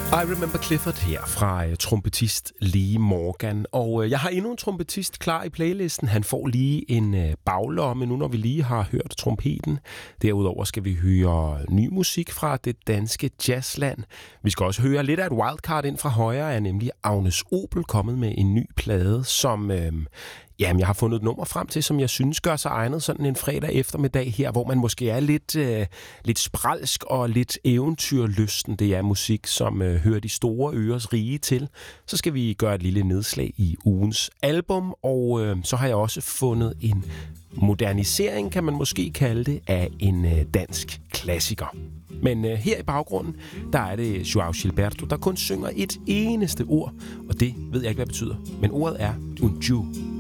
I Remember Clifford her fra trompetist Lee Morgan. Og jeg har endnu en trompetist klar i playlisten. Han får lige en baglomme nu, når vi lige har hørt trompeten. Derudover skal vi høre ny musik fra det danske jazzland. Vi skal også høre lidt af et wildcard ind fra højre, er nemlig Agnes Obel kommet med en ny plade, som jeg har fundet et nummer frem til, som jeg synes gør sig egnet sådan en fredag eftermiddag her, hvor man måske er lidt spralsk og lidt eventyrlysten. Det er musik, som hører de store øres rige til. Så skal vi gøre et lille nedslag i ugens album, og så har jeg også fundet en modernisering, kan man måske kalde det, af en dansk klassiker. Men her i baggrunden, der er det Joao Gilberto, der kun synger et eneste ord, og det ved jeg ikke, hvad det betyder. Men ordet er Unju.